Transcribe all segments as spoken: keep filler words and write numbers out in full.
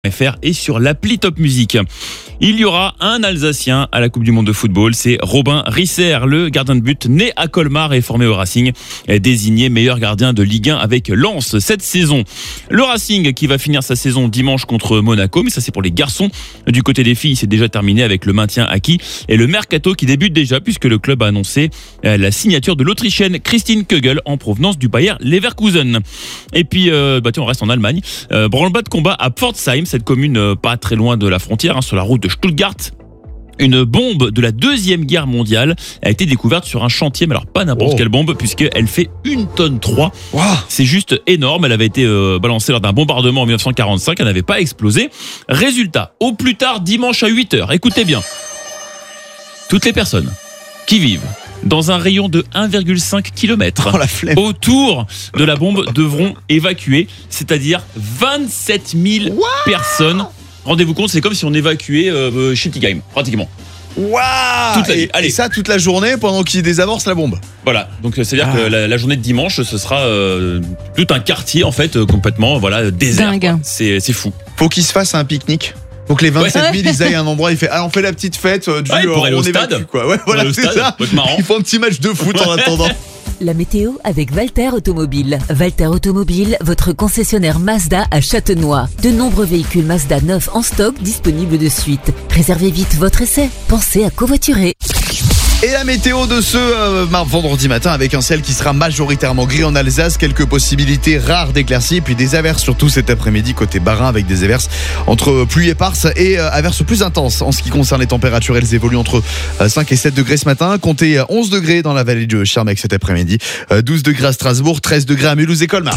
F R et sur l'appli Top Music. Il y aura un Alsacien à la Coupe du Monde de football, c'est Robin Risser, le gardien de but né à Colmar et formé au Racing, désigné meilleur gardien de Ligue un avec Lens cette saison. Le Racing qui va finir sa saison dimanche contre Monaco, mais ça c'est pour les garçons. Du côté des filles, c'est déjà terminé avec le maintien acquis et le mercato qui débute déjà puisque le club a annoncé la signature de l'Autrichienne Christine Kögel en provenance du Bayer Leverkusen. Et puis, euh, bah tiens, on reste en Allemagne. Euh, branle-bas de combat à Pforzheim, cette commune euh, pas très loin de la frontière, hein, sur la route de Stuttgart. Une bombe de la Deuxième Guerre mondiale a été découverte sur un chantier, mais alors pas n'importe oh. quelle bombe, puisqu'elle fait une tonne trois. Wow. C'est juste énorme. Elle avait été euh, balancée lors d'un bombardement en dix-neuf cent quarante-cinq. Elle n'avait pas explosé. Résultat, au plus tard dimanche à huit heures. Écoutez bien. Toutes les personnes qui vivent dans un rayon de un virgule cinq kilomètres oh, autour de la bombe devront évacuer, c'est-à-dire vingt-sept mille wow. personnes. Rendez-vous compte, c'est comme si on évacuait euh, Schiltigheim, pratiquement. Waouh! Et, et ça toute la journée pendant qu'il désamorce la bombe. Voilà, donc c'est-à-dire ah. que la, la journée de dimanche, ce sera euh, tout un quartier en fait euh, complètement voilà désert. C'est c'est fou. Faut qu'il se fasse un pique-nique. Faut que les vingt-sept mille, ils aillent à un endroit, il fait ah on fait la petite fête euh, du ouais, pour aller on au évacue, stade quoi. Ouais, voilà, c'est stade, ça. Ils font un petit match de foot en attendant. La météo avec Valter Automobile. Valter Automobile, votre concessionnaire Mazda à Châtenois. De nombreux véhicules Mazda neufs en stock disponibles de suite. Réservez vite votre essai. Pensez à covoiturer. Et la météo de ce euh, vendredi matin avec un ciel qui sera majoritairement gris en Alsace, quelques possibilités rares d'éclaircies et puis des averses surtout cet après-midi côté Bas-Rhin avec des averses entre pluie éparse et euh, averses plus intenses. En ce qui concerne les températures, elles évoluent entre euh, cinq et sept degrés ce matin, comptez onze degrés dans la vallée du Charmec cet après-midi, euh, douze degrés à Strasbourg, treize degrés à Mulhouse et Colmar.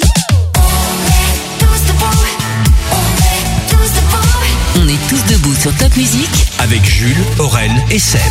On est tous debout sur Top Music avec Jules, Aurel et Seb.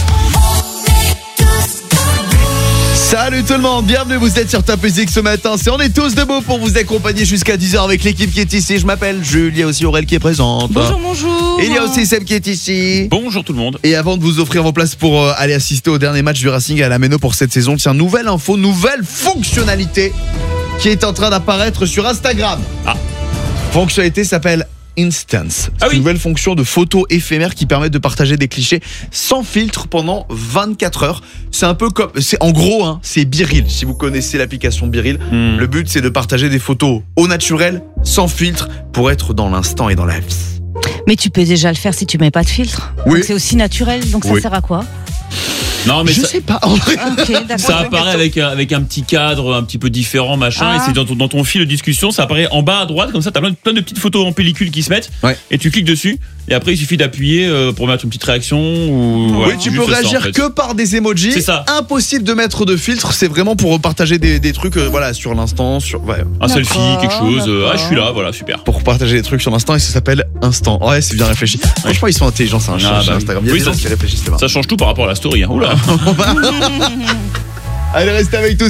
Salut tout le monde, bienvenue, vous êtes sur Top Music ce matin. C'est On est tous debout pour vous accompagner jusqu'à dix heures avec l'équipe qui est ici. Je m'appelle Jules, il y a aussi Aurel qui est présente. Bonjour, bonjour. Et il y a aussi Seb qui est ici. Bonjour tout le monde. Et avant de vous offrir vos places pour euh, aller assister au dernier match du Racing à la Méno pour cette saison, tiens, nouvelle info, nouvelle fonctionnalité qui est en train d'apparaître sur Instagram. Ah. Fonctionnalité s'appelle Instance. C'est ah oui. une nouvelle fonction de photos éphémères qui permet de partager des clichés sans filtre pendant vingt-quatre heures. C'est un peu comme, c'est en gros, hein, c'est Biril. Si vous connaissez l'application Biril, mm. le but c'est de partager des photos au naturel, sans filtre, pour être dans l'instant et dans la vie. Mais tu peux déjà le faire si tu mets pas de filtre. Oui. Donc c'est aussi naturel. Donc ça oui. sert à quoi? Non, mais je ça, sais pas. En vrai. Okay, ça apparaît avec, avec un petit cadre un petit peu différent, machin. Ah. Et c'est dans ton, dans ton fil de discussion, ça apparaît en bas à droite, comme ça, t'as plein de, plein de petites photos en pellicule qui se mettent. Ouais. Et tu cliques dessus. Et après, il suffit d'appuyer euh, pour mettre une petite réaction. Ou, oui, voilà, tu peux réagir ça, en fait. que par des emojis. C'est ça. Impossible de mettre de filtre. C'est vraiment pour partager des, des trucs, euh, voilà, sur l'instant, sur ouais. un selfie, quelque chose. Euh, ah, je suis là, voilà, super. Pour partager des trucs sur l'instant et ça s'appelle Instant. Ouais, c'est bien réfléchi. Ouais. Franchement, ils sont intelligents, c'est un ah, bah, Instagram. Il y a oui, des ça, gens qui réfléchissent. Ça change tout par rapport à la story. Hein. Oula. Allez, restez avec nous.